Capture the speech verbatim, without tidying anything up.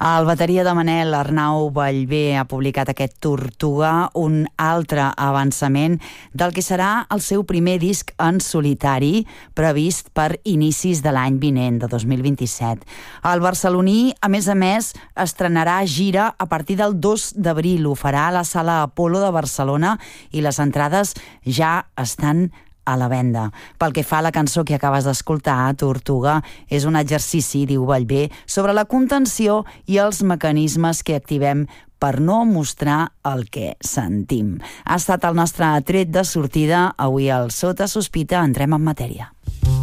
El bateria de Manel, Arnau Ballbé, ha publicat aquest Tortuga, un altre avançament del que serà el seu primer disc en solitari, previst per inicis de l'any vinent, de dos mil vint-i-set. El barceloní, a més a més, estrenarà gira a partir del dos d'abril. Ho farà a la Sala Apolo de Barcelona i les entrades ja estan a la venda. Pel que fa a la cançó que acabes d'escoltar, Tortuga, és un exercici, diu Ballbé, sobre la contenció i els mecanismes que activem per no mostrar el que sentim. Ha estat el nostre tret de sortida. Avui al Sota Sospita entrem en matèria.